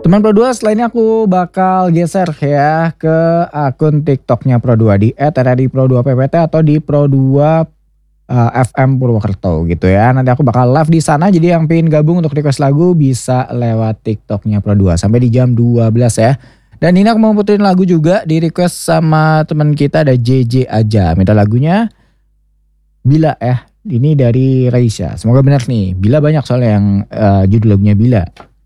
Teman Pro2 setelah ini aku bakal geser ya ke akun TikToknya Pro2 di @rri_pro2ppt atau di Pro2 FM Purwokerto gitu ya. Nanti aku bakal live di sana, jadi yang pengen gabung untuk request lagu bisa lewat TikToknya Pro2 sampai di jam 12 ya. Dan ini aku mau puterin lagu juga di request sama teman kita, ada JJ aja. Minta lagunya Bila ya. Ini dari Raisya. Semoga benar nih. Bila banyak soalnya yang judul lagunya Bila.